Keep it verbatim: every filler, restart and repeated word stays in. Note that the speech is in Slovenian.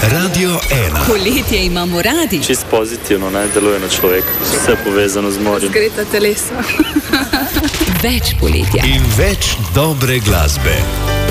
Radio ena. Poletje imamo radi. Čist pozitivno, naj deluje na človeka. Vse povezano z morjem. Zgreta telesa. Več poletja. In več dobre glasbe.